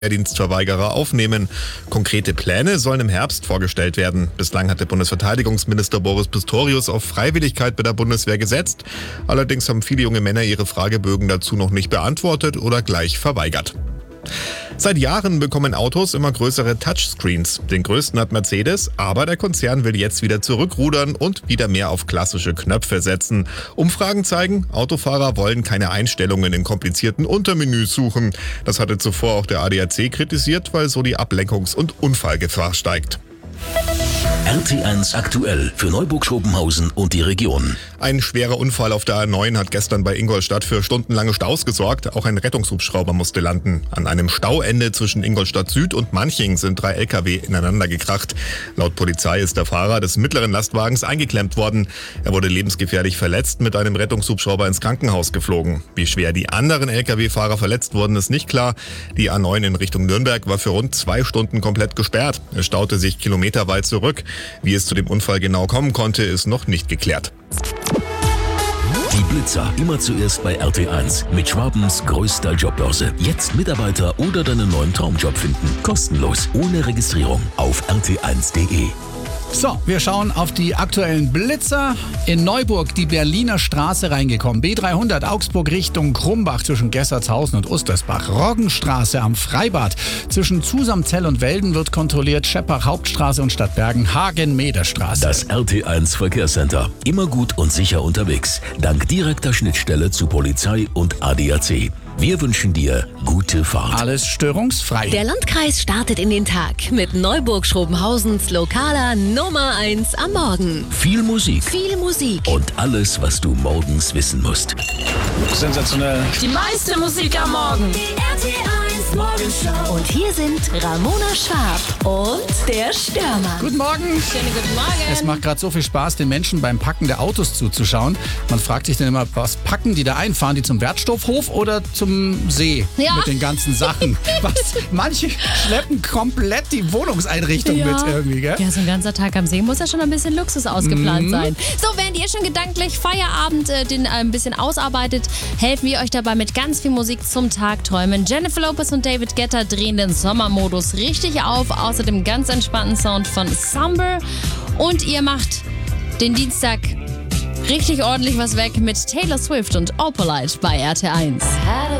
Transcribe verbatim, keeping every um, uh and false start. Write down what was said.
Wehrdienstverweigerer aufnehmen. Konkrete Pläne sollen im Herbst vorgestellt werden. Bislang hatte Bundesverteidigungsminister Boris Pistorius auf Freiwilligkeit bei der Bundeswehr gesetzt. Allerdings haben viele junge Männer ihre Fragebögen dazu noch nicht beantwortet oder gleich verweigert. Seit Jahren bekommen Autos immer größere Touchscreens. Den größten hat Mercedes, aber der Konzern will jetzt wieder zurückrudern und wieder mehr auf klassische Knöpfe setzen. Umfragen zeigen, Autofahrer wollen keine Einstellungen in komplizierten Untermenüs suchen. Das hatte zuvor auch der A D A C kritisiert, weil so die Ablenkungs- und Unfallgefahr steigt. R T eins aktuell für Neuburg-Schopenhausen und die Region. Ein schwerer Unfall auf der A neun hat gestern bei Ingolstadt für stundenlange Staus gesorgt. Auch ein Rettungshubschrauber musste landen. An einem Stauende zwischen Ingolstadt Süd und Manching sind drei L K W ineinander gekracht. Laut Polizei ist der Fahrer des mittleren Lastwagens eingeklemmt worden. Er wurde lebensgefährlich verletzt, mit einem Rettungshubschrauber ins Krankenhaus geflogen. Wie schwer die anderen L K W-Fahrer verletzt wurden, ist nicht klar. Die A neun in Richtung Nürnberg war für rund zwei Stunden komplett gesperrt. Es staute sich kilometerweit zurück. Wie es zu dem Unfall genau kommen konnte, ist noch nicht geklärt. Die Blitzer immer zuerst bei R T eins mit Schwabens größter Jobbörse. Jetzt Mitarbeiter oder deinen neuen Traumjob finden. Kostenlos, ohne Registrierung auf r t eins punkt d e. So, wir schauen auf die aktuellen Blitzer. In Neuburg die Berliner Straße reingekommen. B dreihundert Augsburg Richtung Krumbach zwischen Gessertshausen und Ustersbach. Roggenstraße am Freibad. Zwischen Zusamzell und Welden wird kontrolliert. Scheppach Hauptstraße und Stadtbergen. Hagen-Meder-Straße. Das R T eins Verkehrscenter. Immer gut und sicher unterwegs. Dank direkter Schnittstelle zu Polizei und A D A C. Wir wünschen dir gute Fahrt. Alles störungsfrei. Der Landkreis startet in den Tag mit Neuburg-Schopenhausens lokaler Nummer eins am Morgen. Viel Musik. Viel Musik. Und alles, was du morgens wissen musst. Sensationell. Die meiste Musik am Morgen. Die R T eins Morgenshow. Und hier sind Ramona Schwab und der Stürmer. Guten Morgen. Schönen guten Morgen. Es macht gerade so viel Spaß, den Menschen beim Packen der Autos zuzuschauen. Man fragt sich dann immer, was packen die da ein? Fahren die zum Wertstoffhof oder zum See Ja. mit den ganzen Sachen? Was? Manche schleppen komplett die Wohnungseinrichtung Ja. mit irgendwie, gell? Ja, so ein ganzer Tag am See muss ja schon ein bisschen Luxus ausgeplant Mhm. sein. So, während ihr schon gedanklich Feierabend äh, den äh, ein bisschen ausarbeitet, helfen wir euch dabei mit ganz viel Musik zum Tagträumen. Jennifer Lopez und David Guetta drehen den Sommermodus richtig auf. Außerdem ganz entspannten Sound von Summer. Und ihr macht den Dienstag richtig ordentlich was weg mit Taylor Swift und Opalite bei R T eins.